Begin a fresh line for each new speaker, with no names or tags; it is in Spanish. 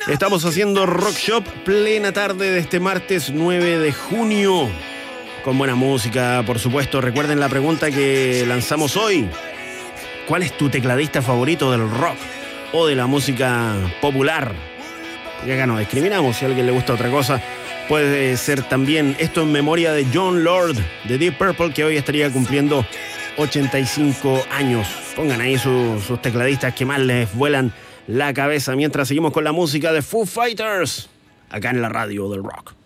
Estamos haciendo Rock Shop plena tarde de este martes 9 de junio. Con buena música, por supuesto. Recuerden la pregunta que lanzamos hoy. ¿Cuál es tu tecladista favorito del rock o de la música popular? Y acá no discriminamos. Si a alguien le gusta otra cosa, puede ser también. Esto en memoria de Jon Lord de Deep Purple, que hoy estaría cumpliendo 85 años. Pongan ahí sus tecladistas que más les vuelan la cabeza mientras seguimos con la música de Foo Fighters acá en la radio del rock.